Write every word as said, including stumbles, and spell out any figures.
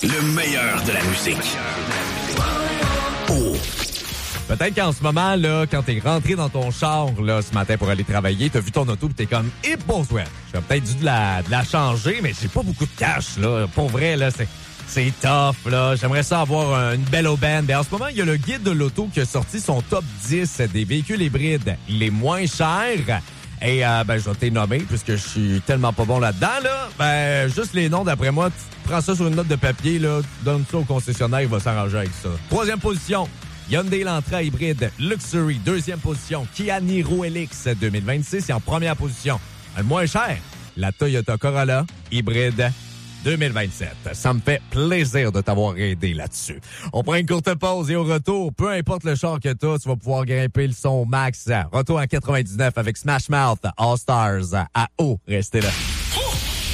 Le meilleur de la musique. Oh. Peut-être qu'en ce moment, là, quand t'es rentré dans ton char là, ce matin pour aller travailler, t'as vu ton auto pis t'es comme « Et bon, ouais, j'aurais peut-être dû de la, de la changer, mais j'ai pas beaucoup de cash, là. Pour vrai, là, c'est... C'est tough, là. J'aimerais ça avoir une belle aubaine. Ben, en ce moment, il y a le guide de l'auto qui a sorti son top dix des véhicules hybrides les moins chers. Et euh, ben, je vais te les nommer puisque je suis tellement pas bon là-dedans. Là. Ben, juste les noms, d'après moi, tu prends ça sur une note de papier, là, tu donnes ça au concessionnaire, il va s'arranger avec ça. Troisième position, Hyundai Elantra hybride Luxury. Deuxième position, Kia Niro L X deux mille vingt-six. Et en première position, le moins cher, la Toyota Corolla hybride deux mille vingt-sept. Ça me fait plaisir de t'avoir aidé là-dessus. On prend une courte pause et au retour, peu importe le char que t'as, tu vas pouvoir grimper le son au max. Retour en quatre-vingt-dix-neuf avec Smash Mouth All Stars à haut. Restez là.